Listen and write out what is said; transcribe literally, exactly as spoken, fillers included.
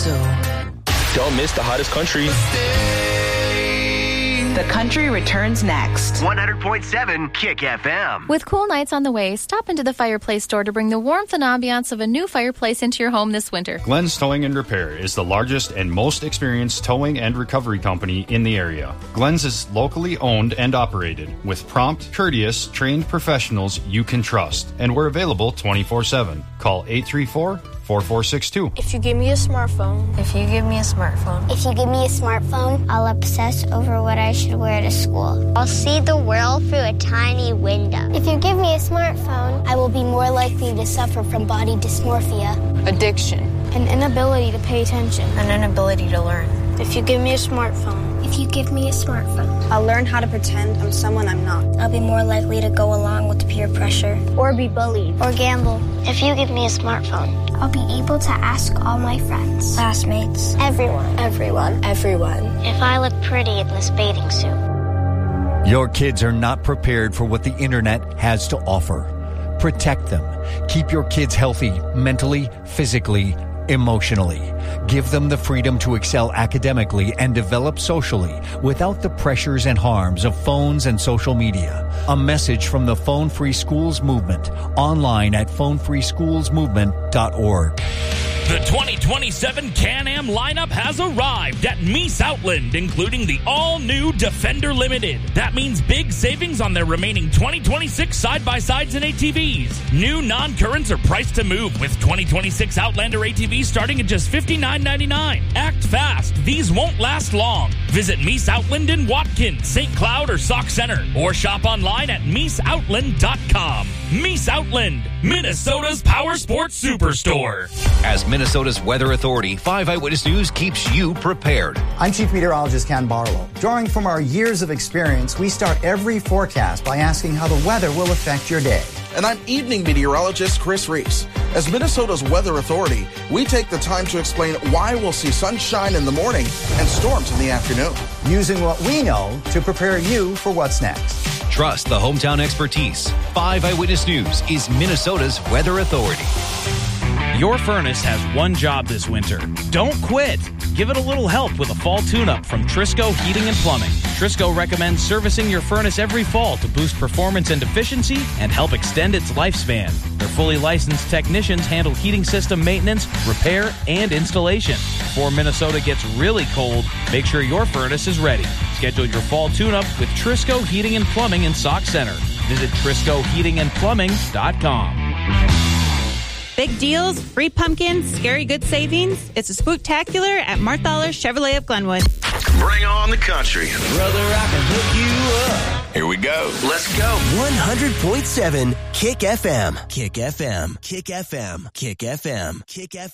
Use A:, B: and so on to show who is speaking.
A: so.
B: Don't miss the hottest country.
C: The country returns next.
D: one hundred point seven Kick F M.
E: With cool nights on the way, stop into the Fireplace store to bring the warmth and ambiance of a new fireplace into your home this winter.
F: Glenn's Towing and Repair is the largest and most experienced towing and recovery company in the area. Glenn's is locally owned and operated with prompt, courteous, trained professionals you can trust. And we're available twenty-four seven. Call eight three four, four four six two.
G: If you give me a smartphone.
H: If you give me a smartphone.
I: If you give me a smartphone, I'll obsess over what I should wear to school. I'll see the world through a tiny window. If you give me a smartphone, I will be more likely to suffer from body dysmorphia,
G: Addiction.
I: an inability to pay attention.
H: An inability to learn.
G: If you give me a smartphone.
I: If you give me a smartphone,
G: I'll learn how to pretend I'm someone I'm not.
I: I'll be more likely to go along with peer pressure, or be bullied, or gamble. If you give me a smartphone, I'll be able to ask all my friends, classmates, everyone,
G: Everyone. Everyone.
I: if I look pretty in this bathing suit.
J: Your kids are not prepared for what the internet has to offer. Protect them. Keep your kids healthy mentally, physically, emotionally. Give them the freedom to excel academically and develop socially without the pressures and harms of phones and social media. A message from the Phone Free Schools Movement, online at phone free schools movement dot org.
K: The twenty twenty-seven Can-Am lineup has arrived at Meese Outland, including the all-new Defender Limited. That means big savings on their remaining twenty twenty-six side-by-sides and A T Vs. New non-currents are priced to move, with twenty twenty-six Outlander A T Vs starting at just fifty-nine ninety-nine. Act fast. These won't last long. Visit Meese Outland in Watkins, Saint Cloud, or Sauk Center, or shop online at meese outland dot com. Meese Outland, Minnesota's Power Sports Superstore.
L: As Minnesota's Weather Authority, five Eyewitness News keeps you prepared.
M: I'm Chief Meteorologist Ken Barlow. Drawing from our years of experience, we start every forecast by asking how the weather will affect your day.
N: And I'm evening meteorologist Chris Reese. As Minnesota's Weather Authority, we take the time to explain why we'll see sunshine in the morning and storms in the afternoon.
M: Using what we know to prepare you for what's next.
L: Trust the hometown expertise. five Eyewitness News is Minnesota's Weather Authority.
O: Your furnace has one job this winter. Don't quit. Give it a little help with a fall tune-up from Trisco Heating and Plumbing. Trisco recommends servicing your furnace every fall to boost performance and efficiency and help extend its lifespan. Their fully licensed technicians handle heating system maintenance, repair, and installation. Before Minnesota gets really cold, make sure your furnace is ready. Schedule your fall tune-up with Trisco Heating and Plumbing in Sauk Center. Visit trisco heating and plumbing dot com.
P: Big deals, free pumpkins, scary good savings. It's a spooktacular at Marthaler Chevrolet of Glenwood.
D: Bring on the country.
A: Brother, I can hook you up.
D: Here we go. Let's go.
A: one hundred point seven Kick F M. Kick F M. Kick F M. Kick F M. Kick F M.